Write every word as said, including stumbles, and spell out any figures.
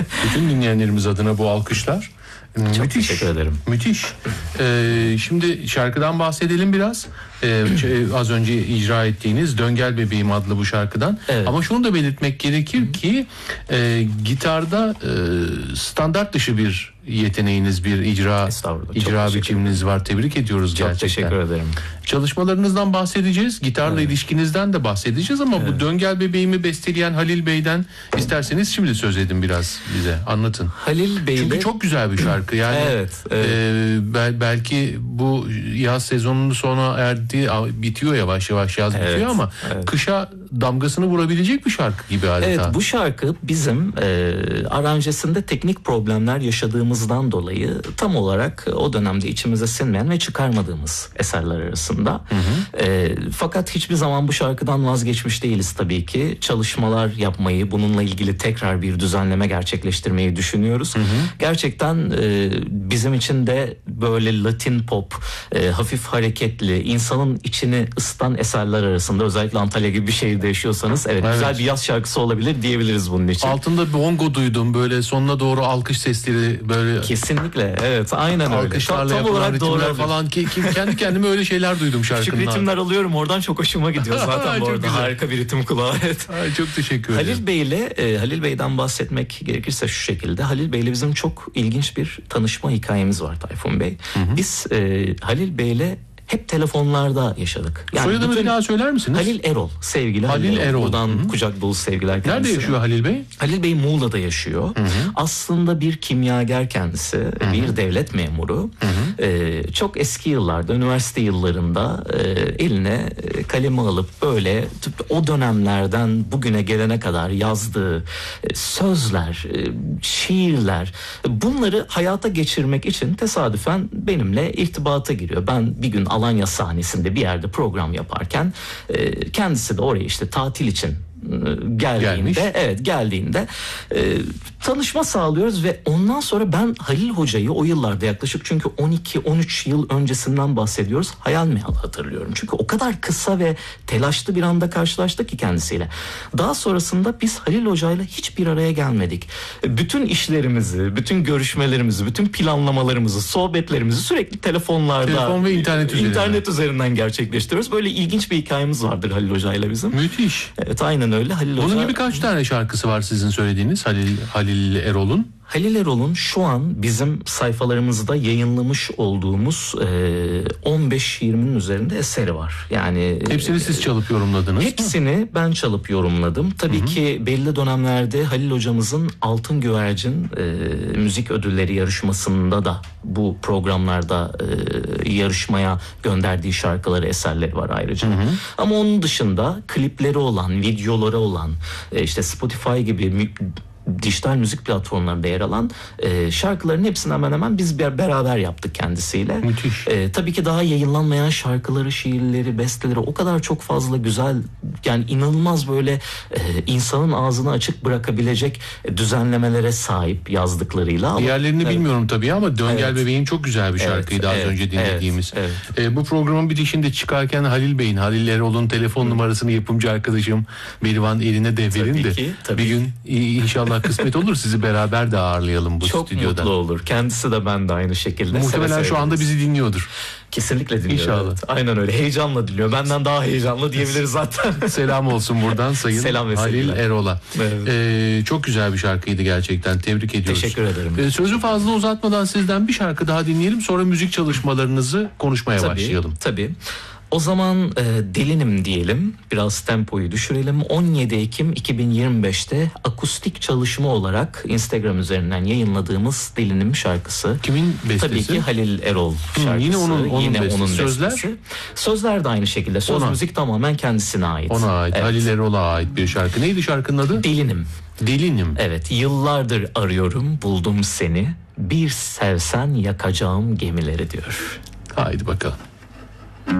Bütün dinleyenlerimiz adına bu alkışlar. Çok müthiş, teşekkür ederim. Müthiş. Ee, şimdi şarkıdan bahsedelim biraz. Ee, az önce icra ettiğiniz Dön Gel Bebeğim adlı bu şarkıdan. Evet. Ama şunu da belirtmek gerekir Hı. ki e, gitarda e, standart dışı bir yeteneğiniz, bir icra icra biçiminiz var. Tebrik ediyoruz çok gerçekten. Çok teşekkür ederim. Çalışmalarınızdan bahsedeceğiz. Gitarla evet. ilişkinizden de bahsedeceğiz ama evet. bu Dön Gel Bebeğimi besteleyen Halil Bey'den isterseniz şimdi söz edin biraz bize. Anlatın. Halil Bey'le... Çünkü çok güzel bir şarkı. Yani evet, evet. E, bel, belki bu yaz sezonunun sona erdi, bitiyor yavaş yavaş yaz evet, bitiyor ama evet. kışa damgasını vurabilecek bir şarkı gibi adeta. Evet, bu şarkı bizim e, aranjesinde teknik problemler yaşadığımızdan dolayı tam olarak o dönemde içimize sinmeyen ve çıkarmadığımız eserler arasında. Hı hı. E, fakat hiçbir zaman bu şarkıdan vazgeçmiş değiliz tabii ki. Çalışmalar yapmayı, bununla ilgili tekrar bir düzenleme gerçekleştirmeyi düşünüyoruz. Hı hı. Gerçekten e, bizim için de böyle Latin pop, e, hafif hareketli, insanın içini ısıtan eserler arasında, özellikle Antalya gibi bir şehirde yaşıyorsanız evet, evet. güzel bir yaz şarkısı olabilir diyebiliriz bunun için. Altında bongo duydum, böyle sonuna doğru alkış sesleri böyle. Kesinlikle evet, aynen öyle. Alkışlarla tam, tam olarak doğru falan ki, ki, kendi kendime öyle şeyler duydum şarkından. Küçük ritimler alıyorum oradan, çok hoşuma gidiyor zaten bu arada. Güzel. Harika bir ritim kulağı. Evet. Ay, çok teşekkür ederim. Halil Bey'le e, Halil Bey'den bahsetmek gerekirse şu şekilde. Halil Bey'le bizim çok ilginç bir tanışma hikayemiz var Tayfun Bey. Hı hı. Biz e, Halil Bey'le hep telefonlarda yaşadık. Yani soyadını bir daha söyler misiniz? Halil Erol, sevgili Halil, Halil Erol. Erol. Buradan Hı-hı. kucak dolusu sevgiler kendisine. Nerede yaşıyor Halil Bey? Halil Bey Muğla'da yaşıyor. Hı-hı. Aslında bir kimyager kendisi, Hı-hı. bir devlet memuru. Ee, çok eski yıllarda, üniversite yıllarında e, eline kalemi alıp böyle o dönemlerden bugüne gelene kadar yazdığı e, sözler, e, şiirler, bunları hayata geçirmek için tesadüfen benimle irtibata giriyor. Ben bir gün Alanya sahnesinde bir yerde program yaparken e, kendisi de oraya işte tatil için geldiğinde Gelmiş. evet geldiğinde e, tanışma sağlıyoruz ve ondan sonra ben Halil Hoca'yı o yıllarda yaklaşık, çünkü on iki on üç yıl öncesinden bahsediyoruz, hayal meyal hatırlıyorum. Çünkü o kadar kısa ve telaşlı bir anda karşılaştık ki kendisiyle. Daha sonrasında biz Halil Hoca'yla hiçbir araya gelmedik. Bütün işlerimizi, bütün görüşmelerimizi, bütün planlamalarımızı, sohbetlerimizi sürekli telefonlarda, telefon ve internet üzerinden, internet üzerinden gerçekleştiriyoruz. Böyle ilginç bir hikayemiz vardır Halil Hoca'yla bizim. Müthiş. Evet, aynen öyle. Halil Bunun Hoca... gibi kaç tane şarkısı var sizin söylediğiniz Halil, Halil Erol'un? Halil Erol'un şu an bizim sayfalarımızda yayınlamış olduğumuz e, on beş yirminin üzerinde eseri var. Yani hepsini siz çalıp yorumladınız Hepsini mı? ben çalıp yorumladım. Tabii Hı-hı. ki belli dönemlerde Halil hocamızın Altın Güvercin e, müzik ödülleri yarışmasında da bu programlarda e, yarışmaya gönderdiği şarkıları, eserleri var ayrıca. Hı-hı. Ama onun dışında klipleri olan, videoları olan, e, işte Spotify gibi mü- dijital müzik platformlarında yer alan e, şarkıların hepsini hemen hemen biz bir beraber yaptık kendisiyle. Müthiş. E, tabii ki daha yayınlanmayan şarkıları, şiirleri, besteleri o kadar çok fazla güzel, yani inanılmaz böyle e, insanın ağzını açık bırakabilecek düzenlemelere sahip yazdıklarıyla. Diğerlerini evet. bilmiyorum tabii ama Dön Gel evet. Bebeğim çok güzel bir şarkıydı evet, az evet, önce dinlediğimiz. Evet, evet. E, bu programın bitişinde çıkarken Halil Bey'in, Halil Erol'un telefon Hı. numarasını yapımcı arkadaşım Berivan eline de verin de ki, bir gün inşallah kısmet olur sizi beraber de ağırlayalım bu çok stüdyoda. Çok mutlu olur. Kendisi de ben de aynı şekilde. Muhtemelen şu anda bizi dinliyordur. Kesinlikle dinliyor. İnşallah. Evet. Aynen öyle. Heyecanla dinliyor. Benden daha heyecanlı diyebiliriz zaten. Selam olsun buradan sayın Selam ve Halil sevgiler. Erol'a. Evet. Ee, çok güzel bir şarkıydı gerçekten. Tebrik ediyoruz. Teşekkür ederim. Ee, sözü fazla uzatmadan sizden bir şarkı daha dinleyelim. Sonra müzik çalışmalarınızı konuşmaya tabii, başlayalım. Tabii. O zaman e, Delinim diyelim. Biraz tempoyu düşürelim. on yedi Ekim iki bin yirmi beşte akustik çalışma olarak Instagram üzerinden yayınladığımız Delinim şarkısı. Kimin bestesi? Tabii ki Halil Erol şarkısı. Hı, yine onun, onun yine bestesi. Onun Sözler? bestesi. Sözler de aynı şekilde. Söz, Ona. müzik tamamen kendisine ait. Ona ait. Evet. Halil Erol'a ait bir şarkı. Neydi şarkının adı? Delinim. Delinim. Evet. Yıllardır arıyorum, buldum seni. Bir sevsen yakacağım gemileri diyor. Haydi bakalım.